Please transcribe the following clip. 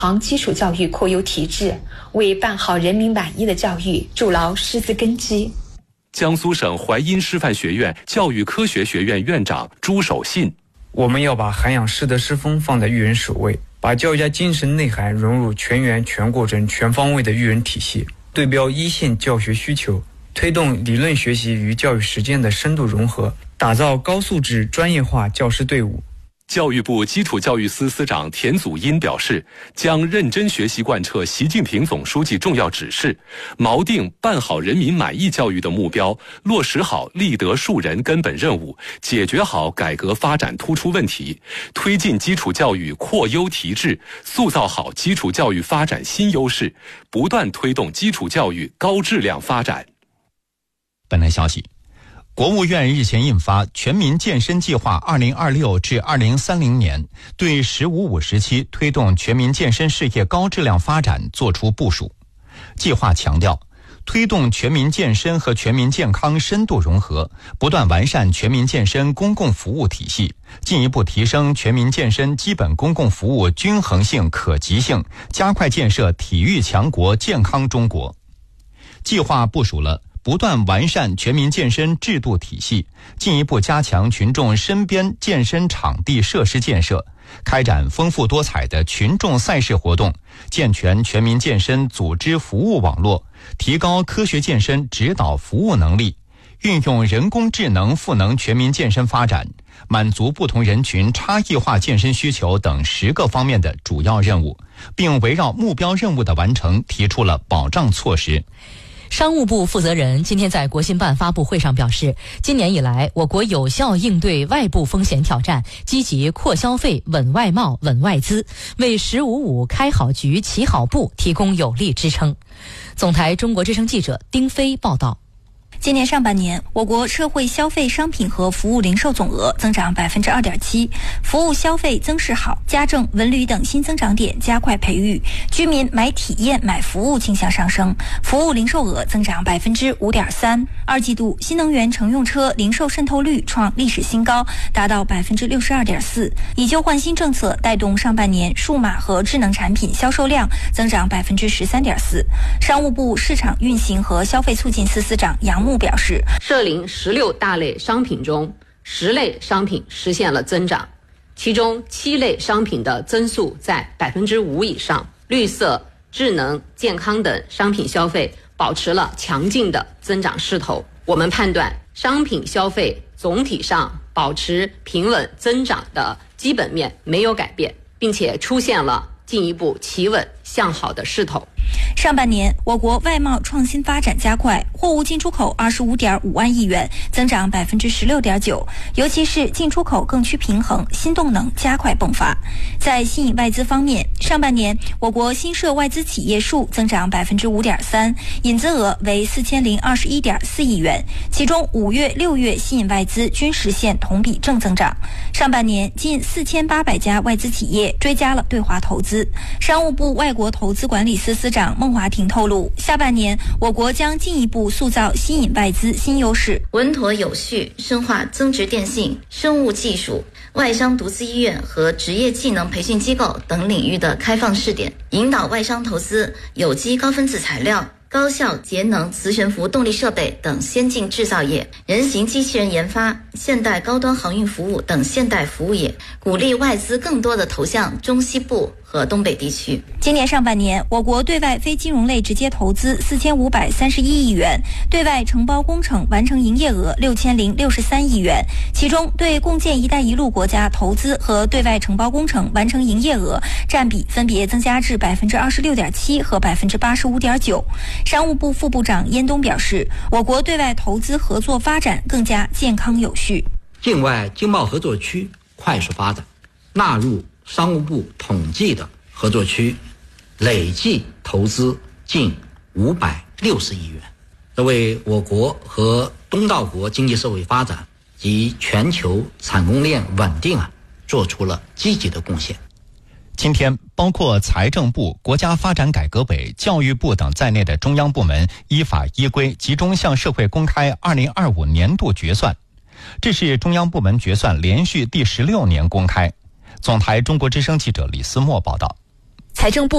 基础教育扩优提质，为办好人民满意的教育筑牢师资根基。 江苏省淮阴师范学院教育科学学院院长朱守信： 我们要把涵养师德师风放在育人首位，把教育家精神内涵融入全员全过程全方位的育人体系，对标一线教学需求，推动理论学习与教育实践的深度融合，打造高素质专业化教师队伍。 教育部基础教育司司长田祖荫表示，将认真学习贯彻习近平总书记重要指示，锚定办好人民满意教育的目标，落实好立德树人根本任务，解决好改革发展突出问题，推进基础教育扩优提质，塑造好基础教育发展新优势，不断推动基础教育高质量发展。 本台消息，国务院日前印发《全民健身计划2026至2030年》，对“15-5”时期推动全民健身事业高质量发展作出部署。计划强调，推动全民健身和全民健康深度融合，不断完善全民健身公共服务体系，进一步提升全民健身基本公共服务均衡性、可及性，加快建设体育强国、健康中国。计划部署了不断完善全民健身制度体系，进一步加强群众身边健身场地设施建设，开展丰富多彩的群众赛事活动，健全全民健身组织服务网络，提高科学健身指导服务能力，运用人工智能赋能全民健身发展，满足不同人群差异化健身需求等10个方面的主要任务，并围绕目标任务的完成提出了保障措施。 商务部负责人今天在国新办发布会上表示，今年以来，我国有效应对外部风险挑战，积极扩消费、稳外贸、稳外资，为“15-5”开好局、起好步提供有力支撑。总台中国之声记者丁飞报道。 今年上半年，我国社会消费商品和服务零售总额增长 2.7%， 服务消费增势好，家政、文旅等新增长点加快培育，居民买体验、买服务倾向上升，服务零售额增长 5.3%。二季度新能源乘用车零售渗透率创历史新高，达到 62.4%。以旧换新政策带动上半年数码和智能产品销售量增长 13.4%。商务部市场运行和消费促进司司长杨木表示， 涉零16大类商品中，10类商品实现了增长，其中7类商品的增速在 5% 以上，绿色、智能、健康等商品消费保持了强劲的增长势头。我们判断，商品消费总体上保持平稳增长的基本面没有改变，并且出现了进一步企稳向好的势头。 上半年，我国外贸创新发展加快，货物进出口25.5万亿元，增长 16.9%， 尤其是进出口更趋平衡，新动能加快迸发。在吸引外资方面，上半年我国新设外资企业数增长 5.3%， 引资额为4021.4亿元，其中5月、6月吸引外资均实现同比正增长。上半年近4800家外资企业追加了对华投资。商务部外国投资管理司司长孟华庭透露，下半年我国将进一步塑造吸引外资新优势， 稳妥有序深化增值电信、生物技术、外商独资医院和职业技能培训机构等领域的开放试点，引导外商投资有机高分子材料、高效节能磁悬浮动力设备等先进制造业，人形机器人研发、现代高端航运服务等现代服务业，鼓励外资更多的投向中西部和东北地区。 今年上半年，我国对外非金融类直接投资4531亿元，对外承包工程完成营业额6063亿元，其中对共建“一带一路”国家投资和对外承包工程完成营业额占比分别增加至 26.7% 和 85.9%。商务部副部长燕东表示，我国对外投资合作发展更加健康有序， 境外经贸合作区快速发展，纳入商务部统计的合作区，累计投资近560亿元，这为我国和东道国经济社会发展及全球产供链稳定做出了积极的贡献。 今天，包括财政部、国家发展改革委、教育部等在内的中央部门依法依规集中向社会公开2025年度决算。这是中央部门决算连续第16年公开。总台中国之声记者李思墨报道。 财政部